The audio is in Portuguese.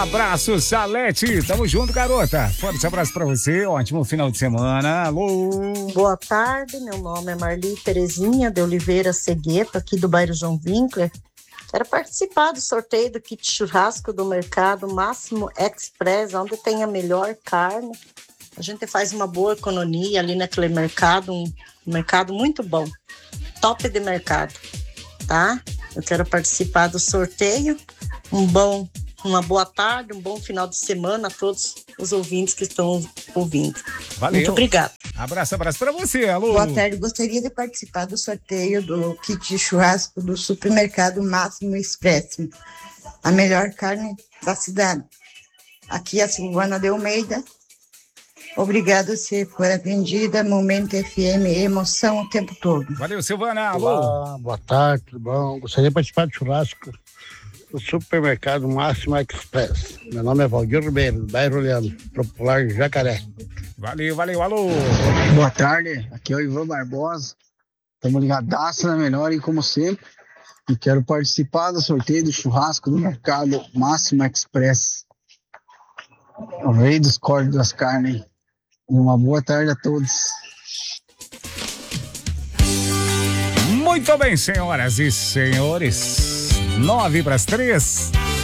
Abraço, Salete. Tamo junto, garota. Forte abraço pra você. Ótimo final de semana. Alô. Boa tarde, meu nome é Marli Terezinha de Oliveira Segueto, aqui do bairro João Winkler. Quero participar do sorteio do kit churrasco do Mercado Máximo Express, onde tem a melhor carne. A gente faz uma boa economia ali naquele mercado, um mercado muito bom. Top de mercado, tá? Eu quero participar do sorteio. Uma boa tarde, um bom final de semana a todos os ouvintes que estão ouvindo. Valeu. Muito obrigado. Abraço pra você, alô. Boa tarde, gostaria de participar do sorteio do kit de churrasco do Supermercado Máximo Express. A melhor carne da cidade. Aqui é a Silvana de Almeida. Obrigada por atendida. Momento FM, emoção o tempo todo. Valeu, Silvana. Alô. Olá, boa tarde, tudo bom? Gostaria de participar do churrasco do Supermercado Máximo Express. Meu nome é Valdir Ribeiro, do bairro Leandro, popular Jacaré. Valeu, alô. Boa tarde, aqui é o Ivan Barbosa. Estamos ligadaço na melhor e como sempre. E quero participar do sorteio do churrasco do Mercado Máximo Express. O rei dos cortes das carnes. Uma boa tarde a todos. Muito bem, senhoras e senhores. 2:09.